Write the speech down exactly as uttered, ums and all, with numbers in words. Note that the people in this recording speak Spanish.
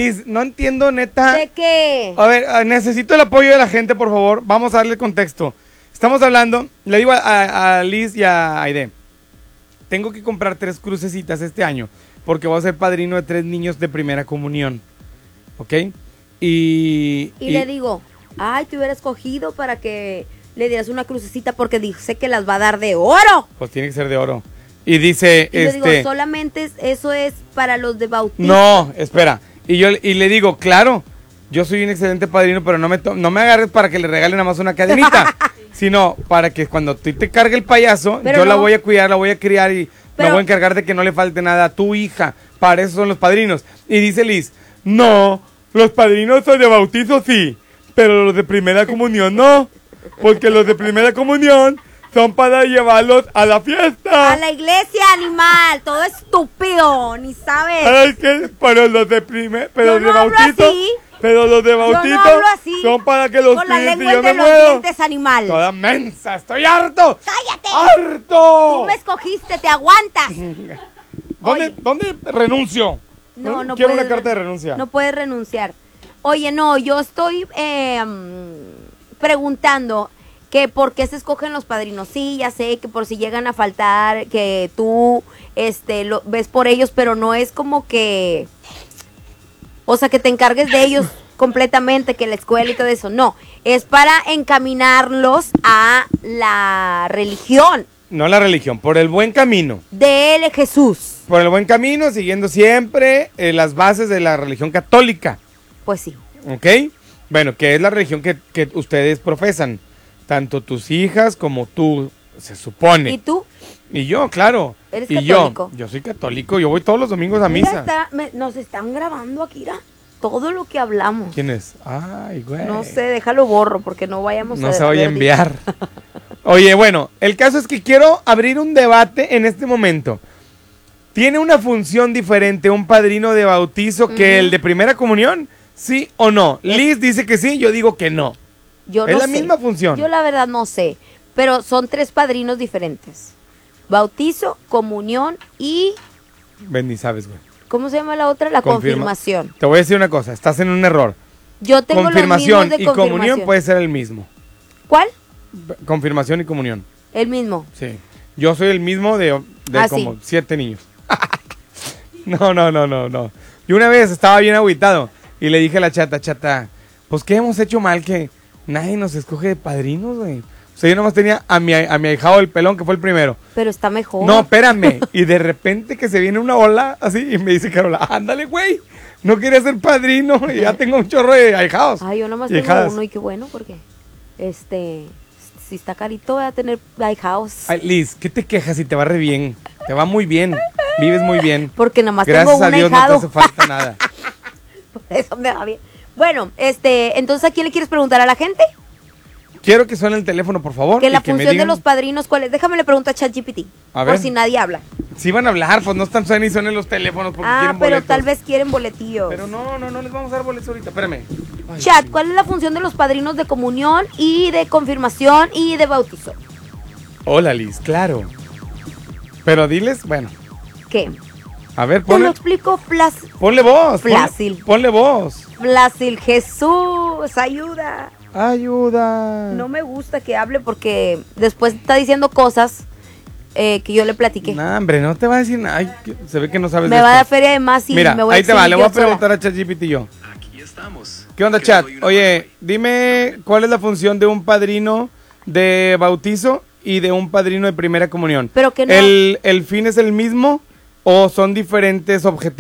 Liz, no entiendo, neta. ¿De qué? A ver, necesito el apoyo de la gente, por favor. Vamos a darle contexto. Estamos hablando, le digo a, a, a Liz y a Aide, tengo que comprar tres crucecitas este año, porque voy a ser padrino de tres niños de primera comunión. ¿Ok? Y... Y, y le digo, ay, te hubiera escogido para que le dieras una crucecita porque dice que las va a dar de oro. Pues tiene que ser de oro. Y dice, y este... le digo, solamente es, eso es para los de bautizo. No, espera. Y yo y le digo, claro, yo soy un excelente padrino, pero no me, no me agarres para que le regalen nada más una cadenita, sino para que cuando tú te cargue el payaso, pero yo no. la voy a cuidar, la voy a criar y pero, me voy a encargar de que no le falte nada a tu hija. Para eso son los padrinos. Y dice Liz, no, los padrinos son de bautizo sí, pero los de primera comunión no, porque los de primera comunión son para llevarlos a la fiesta. A la iglesia, animal, todo estúpido, ni sabes. Ay, que, pero los de primer, pero yo no de bautizo, así. pero los de bautizo yo no hablo así. son para que los con la pies y lengua yo entre me los muevo. dientes, animal. Toda mensa, estoy harto. ¡Cállate! ¡Harto! Tú me escogiste, te aguantas. ¿Dónde, Oye. ¿Dónde renuncio? No, no Quiero puedes, una carta de renuncia. No puedes renunciar. Oye, no, yo estoy eh, preguntando que por qué se escogen los padrinos. Sí, ya sé que por si llegan a faltar, que tú este, lo, ves por ellos, pero no es como que, o sea, que te encargues de ellos completamente, que la escuela y todo eso. No, es para encaminarlos a la religión. No la religión, por el buen camino. De él, Jesús. Por el buen camino, siguiendo siempre eh, las bases de la religión católica. Pues sí. ¿Ok? Bueno, que es la religión que, que ustedes profesan. Tanto tus hijas como tú, se supone. ¿Y tú? Y yo, claro. ¿Eres y católico? Yo, yo soy católico, yo voy todos los domingos a Mira, misa. está, me, nos están grabando, Akira, todo lo que hablamos. ¿Quién es? Ay, güey. No sé, déjalo borro porque no vayamos no a... No se vaya a enviar. Dicho. Oye, bueno, el caso es que quiero abrir un debate en este momento. ¿Tiene una función diferente un padrino de bautizo uh-huh. que el de primera comunión? ¿Sí o no? Es... Liz dice que sí, yo digo que no. Yo es no la sé. misma función. Yo la verdad no sé, pero son tres padrinos diferentes. Bautizo, comunión y... Ven, ni sabes, güey. ¿Cómo se llama la otra? La Confirma. confirmación. Te voy a decir una cosa, estás en un error. Yo tengo confirmación los mismos de y confirmación. comunión puede ser el mismo. ¿Cuál? Confirmación y comunión. El mismo. Sí. Yo soy el mismo de, de ah, como sí. siete niños. no, no, no, no, no. Y una vez estaba bien agüitado y le dije a la chata, chata, pues ¿qué hemos hecho mal que nadie nos escoge de padrinos, güey? O sea, yo nomás tenía a mi, a mi ahijado el pelón, que fue el primero. Pero está mejor. No, espérame. Y de repente que se viene una ola así y me dice Carola, ándale, güey. No quería ser padrino y ya tengo un chorro de ahijados. Ay, yo nomás tengo ahijadas. uno y qué bueno porque, este, si está carito voy a tener ahijados. Ay, Liz, ¿qué te quejas si te va re bien? Te va muy bien. Vives muy bien. Porque nomás Gracias tengo un a Dios ahijado. no te hace falta nada. Por eso me va bien. Bueno, este, entonces, ¿a quién le quieres preguntar? ¿A la gente? Quiero que suene el teléfono, por favor. Que la que función digan... de los padrinos, ¿cuál es? Déjame le pregunto a ChatGPT. A ver. Por si nadie habla. Si van a hablar, pues no están suenen y suenen los teléfonos porque ah, quieren pero boletos. tal vez quieren boletillos. Pero no, no, no les vamos a dar boletos ahorita. Espérame. Ay, Chat, ¿cuál es la función de los padrinos de comunión y de confirmación y de bautizo? Hola, Liz, claro. Pero diles, bueno. ¿Qué? A ver, ponle. Te lo explico fácil. Ponle voz. Fácil. Ponle, ponle voz. Fácil. Jesús, ayuda. Ayuda. No me gusta que hable porque después está diciendo cosas eh, que yo le platiqué. No, hombre, no te va a decir nada. Ay, se ve que no sabes Me de va esto. a dar feria de más y Mira, me voy ahí a te va, le voy a sola. preguntar a ChatGPT yo. Aquí estamos. ¿Qué onda, Chat? Oye, dime cuál es la función de un padrino de bautizo y de un padrino de primera comunión. Pero que no. ¿El, el fin es el mismo o son diferentes objetivos?